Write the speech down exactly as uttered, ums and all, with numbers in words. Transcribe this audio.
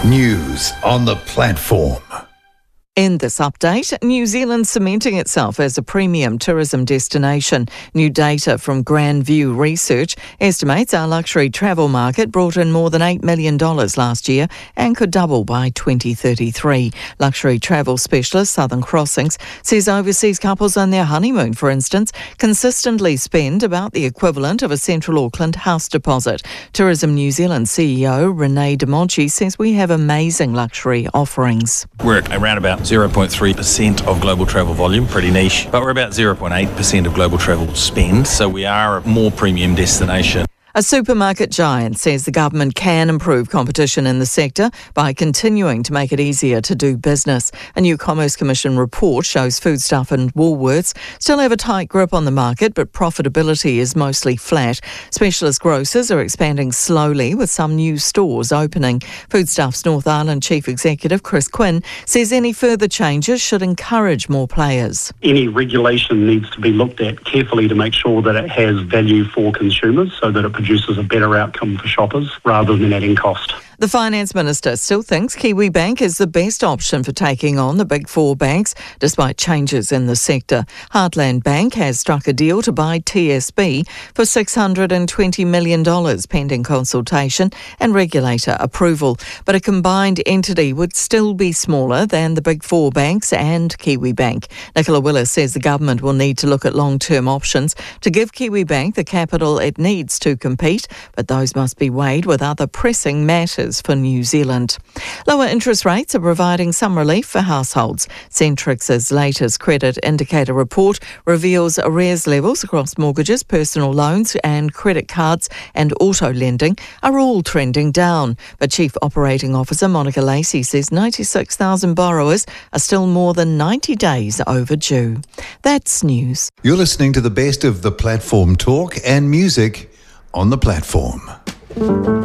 News on the platform. In this update, New Zealand cementing itself as a premium tourism destination. New data from Grand View Research estimates our luxury travel market brought in more than eight million dollars last year and could double by twenty thirty-three. Luxury travel specialist Southern Crossings says overseas couples on their honeymoon, for instance, consistently spend about the equivalent of a Central Auckland house deposit. Tourism New Zealand C E O Renee DeMonchi says we have amazing luxury offerings. We're around about zero point three percent of global travel volume, pretty niche, but we're about zero point eight percent of global travel spend, so we are a more premium destination. A supermarket giant says the government can improve competition in the sector by continuing to make it easier to do business. A new Commerce Commission report shows Foodstuff and Woolworths still have a tight grip on the market, but profitability is mostly flat. Specialist grocers are expanding slowly, with some new stores opening. Foodstuff's North Island Chief Executive Chris Quinn says any further changes should encourage more players. Any regulation needs to be looked at carefully to make sure that it has value for consumers so that it produces a better outcome for shoppers rather than adding cost. The Finance Minister still thinks Kiwibank is the best option for taking on the big four banks, despite changes in the sector. Heartland Bank has struck a deal to buy T S B for six hundred twenty million dollars, pending consultation and regulator approval. But a combined entity would still be smaller than the big four banks and Kiwibank. Nicola Willis says the government will need to look at long-term options to give Kiwibank the capital it needs to compete, but those must be weighed with other pressing matters for New Zealand. Lower interest rates are providing some relief for households. Centrix's latest credit indicator report reveals arrears levels across mortgages, personal loans and credit cards and auto lending are all trending down. But Chief Operating Officer Monica Lacey says ninety-six thousand borrowers are still more than ninety days overdue. That's news. You're listening to the best of the platform talk and music on the platform.